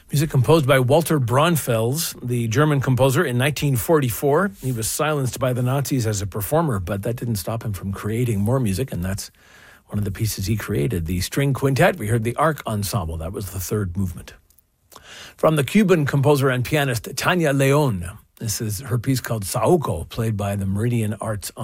Music composed by Walter Braunfels, the German composer, in 1944. He was silenced by the Nazis as a performer, but that didn't stop him from creating more music, and that's one of the pieces he created. The string quintet, we heard the Arc Ensemble. That was the third movement. From the Cuban composer and pianist Tania León, this is her piece called Saoko, played by the Meridian Arts